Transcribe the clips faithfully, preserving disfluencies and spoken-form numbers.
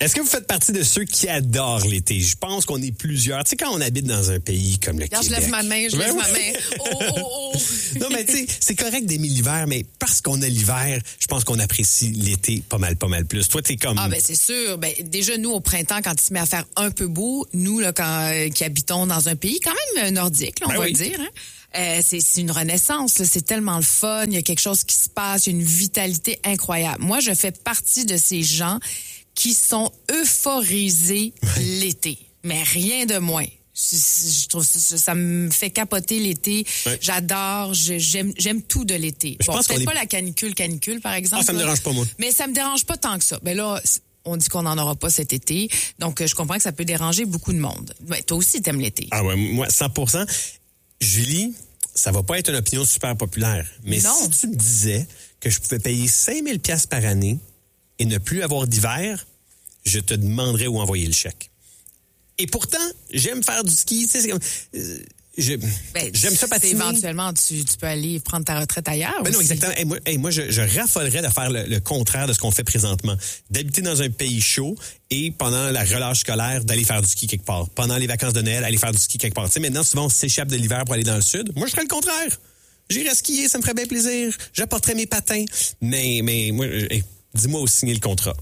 Est-ce que vous faites partie de ceux qui adorent l'été? Je pense qu'on est plusieurs. Tu sais, quand on habite dans un pays comme le Regarde, Québec... je lève ma main, je Ben lève oui. ma main. Oh, oh, oh. Non, mais tu sais, c'est correct d'aimer l'hiver, mais parce qu'on a l'hiver, je pense qu'on apprécie l'été pas mal, pas mal plus. Toi, t'es comme... Ah, ben c'est sûr. Ben, déjà, nous, au printemps, quand il se met à faire un peu beau, nous, là, quand, euh, qui habitons dans un pays quand même euh, nordique, là, on Ben va oui. le dire, hein? Euh, c'est, c'est une renaissance, là. C'est tellement le fun, il y a quelque chose qui se passe, il y a une vitalité incroyable. Moi, je fais partie de ces gens qui sont euphorisés l'été, mais rien de moins. Je, je trouve ça, ça me fait capoter l'été. Ouais. J'adore, je- j'aime, j'aime tout de l'été. Je Bon, pense peut-être qu'on est- pas la canicule, canicule, par exemple. Ah, ça me là. dérange pas, moi. Mais ça me dérange pas tant que ça. Ben là, on dit qu'on n'en aura pas cet été, donc euh, je comprends que ça peut déranger beaucoup de monde. Ben, toi aussi, t'aimes l'été. Ah ouais, moi, cent pour cent. Julie, ça va pas être une opinion super populaire, mais Non. si tu me disais que je pouvais payer cinq mille dollars par année et ne plus avoir d'hiver, je te demanderais où envoyer le chèque. Et pourtant, j'aime faire du ski, tu sais, c'est comme... euh, je- Ben, j'aime ça c'est patiner. Éventuellement, tu, tu peux aller prendre ta retraite ailleurs. Ben non, aussi. exactement. Hey, moi, hey, moi je, je raffolerais de faire le, le contraire de ce qu'on fait présentement. D'habiter dans un pays chaud et pendant la relâche scolaire, d'aller faire du ski quelque part. Pendant les vacances de Noël, aller faire du ski quelque part. Tu sais, maintenant, souvent, on s'échappe de l'hiver pour aller dans le sud. Moi, je ferais le contraire. J'irais skier, ça me ferait bien plaisir. J'apporterais mes patins. Mais, mais moi, hey, dis-moi où signer le contrat.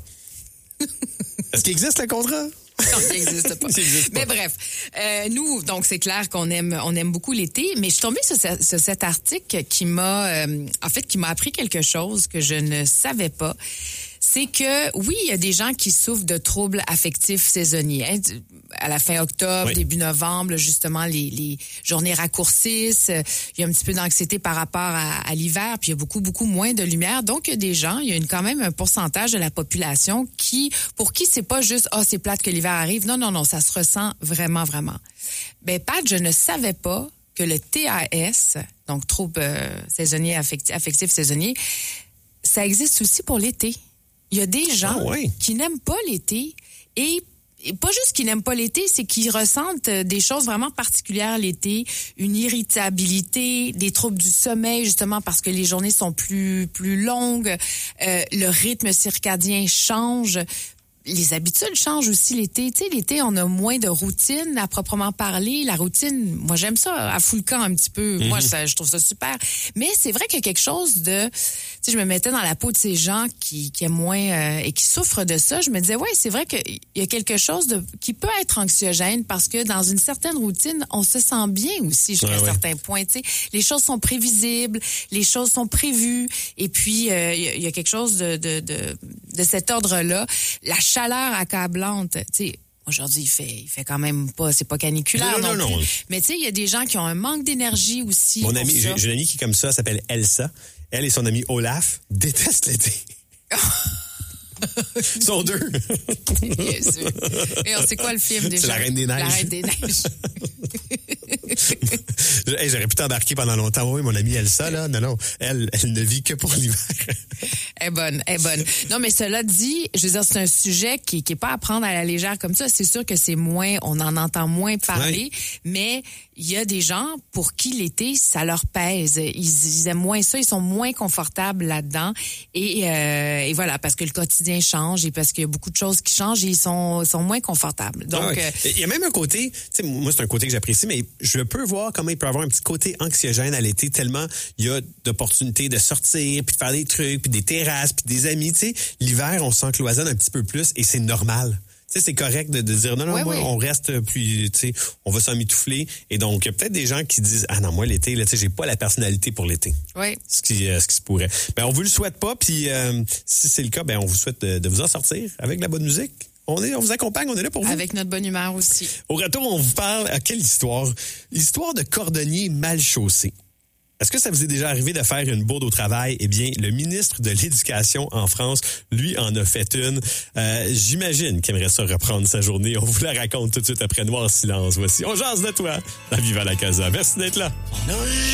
Est-ce qu'il existe le contrat? Non, ça n'existe pas. Ça existe pas. Mais bref, euh, nous, donc c'est clair qu'on aime, on aime beaucoup l'été. Mais je suis tombée sur, ce- sur cet article qui m'a, euh, en fait, qui m'a appris quelque chose que je ne savais pas. C'est que oui, il y a des gens qui souffrent de troubles affectifs saisonniers. Hein. À la fin octobre, Oui. début novembre, justement, les, les journées raccourcissent. Il y a un petit peu d'anxiété par rapport à, à l'hiver, puis il y a beaucoup, beaucoup moins de lumière. Donc, il y a des gens, il y a une, quand même un pourcentage de la population qui, pour qui c'est pas juste « Ah, oh, c'est plate que l'hiver arrive ». Non, non, non, ça se ressent vraiment, vraiment. Ben, Pat, je ne savais pas que le T A S, donc trouble euh, saisonnier, affectif, affectif saisonnier, ça existe aussi pour l'été. Il y a des gens Ah ouais. qui n'aiment pas l'été et, et pas juste qu'ils n'aiment pas l'été, c'est qu'ils ressentent euh, des choses vraiment particulières l'été, une irritabilité, des troubles du sommeil justement parce que les journées sont plus plus longues, euh, le rythme circadien change. Les habitudes changent aussi l'été. Tu sais, l'été, on a moins de routine à proprement parler. La routine, moi, j'aime ça, à full le camp un petit peu. Mm-hmm. Moi, ça, je trouve ça super. Mais c'est vrai qu'il y a quelque chose de... Tu sais, je me mettais dans la peau de ces gens qui, qui aiment moins euh, et qui souffrent de ça. Je me disais, ouais, c'est vrai qu'il y a quelque chose de qui peut être anxiogène parce que dans une certaine routine, on se sent bien aussi jusqu'à ouais, un ouais. certain point. Tu sais, les choses sont prévisibles, les choses sont prévues. Et puis, euh, il y, a, il y a quelque chose de, de, de, de cet ordre-là. La chaleur accablante, tu sais, aujourd'hui, il fait, il fait quand même pas, c'est pas caniculaire Non, non, non, non, plus. non. Mais tu sais, il y a des gens qui ont un manque d'énergie aussi. Mon pour ami, ça. j'ai, j'ai une amie qui est comme ça, elle s'appelle Elsa. Elle et son ami Olaf détestent l'été. Ils sont deux. Bien sûr. Et on sait quoi le film déjà? C'est La Reine des Neiges. La Reine des Neiges. Hey, j'aurais pu t'embarquer pendant longtemps. Oui, mon amie Elsa, là, non, non, elle, elle ne vit que pour l'hiver. Elle est bonne, elle est bonne. Non, mais cela dit, je veux dire, c'est un sujet qui qui est pas à prendre à la légère comme ça. C'est sûr que c'est moins, on en entend moins parler, Ouais. mais il y a des gens pour qui l'été, ça leur pèse. Ils, ils aiment moins ça, ils sont moins confortables là-dedans. Et, euh, et voilà, parce que le quotidien change et parce qu'il y a beaucoup de choses qui changent et ils sont, sont moins confortables. Donc, Ah ouais. euh, Il y a même un côté, tu sais, moi, c'est un côté que j'apprécie, mais je peux voir comment il peut avoir un petit côté anxiogène à l'été, tellement il y a d'opportunités de sortir, puis de faire des trucs, puis des terrasses, puis des amis. Tu sais, l'hiver, on s'encloisonne un petit peu plus et c'est normal. Tu sais, c'est correct de, de dire non, non, Ouais, moi, ouais. on reste, puis, tu sais, on va s'emmitoufler. Et donc, il y a peut-être des gens qui disent, ah non, moi, l'été, là, tu sais, j'ai pas la personnalité pour l'été. oui. Ce qui, euh, ce qui se pourrait. Ben, on vous le souhaite pas, puis euh, si c'est le cas, ben, on vous souhaite de, de vous en sortir avec de la bonne musique. On est, on vous accompagne, on est là pour vous. Avec notre bonne humeur aussi. Au retour, on vous parle à quelle histoire? L'histoire de cordonnier mal chaussé. Est-ce que ça vous est déjà arrivé de faire une bourde au travail? Eh bien, le ministre de l'Éducation en France, lui, en a fait une. Euh, j'imagine qu'il aimerait ça reprendre sa journée. On vous la raconte tout de suite après Noir Silence. Voici, on jase de toi, à Viva la Casa. Merci d'être là.